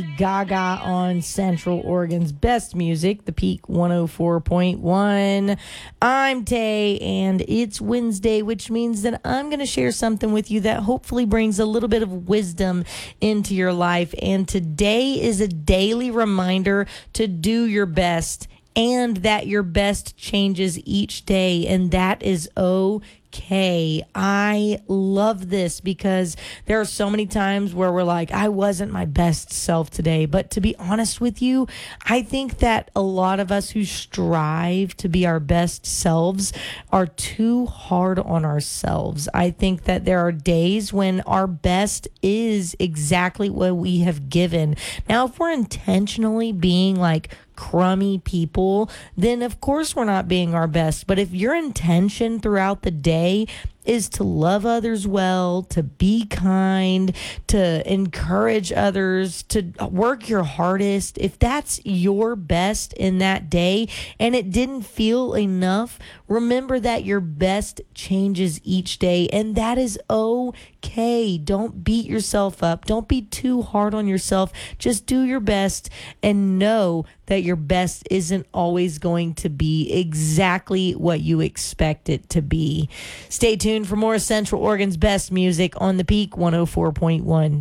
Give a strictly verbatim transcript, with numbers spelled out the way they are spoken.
Gaga on Central Oregon's best music, the Peak one oh four point one. I'm Tay, and it's Wednesday, which means that I'm going to share something with you that hopefully brings a little bit of wisdom into your life. And today is a daily reminder to do your best, and that your best changes each day, and that is okay. I love this because there are so many times where we're like, I wasn't my best self today. But to be honest with you, I think that a lot of us who strive to be our best selves are too hard on ourselves. I think that there are days when our best is exactly what we have given. Now, if we're intentionally being like crummy people, then of course we're not being our best. But if your intention throughout the day is to love others well, to be kind, to encourage others, to work your hardest, if that's your best in that day and it didn't feel enough, remember that your best changes each day, and that is okay. Don't beat yourself up. Don't be too hard on yourself. Just do your best and know that your best isn't always going to be exactly what you expect it to be. Stay tuned for more Central Oregon's best music on the Peak one oh four point one.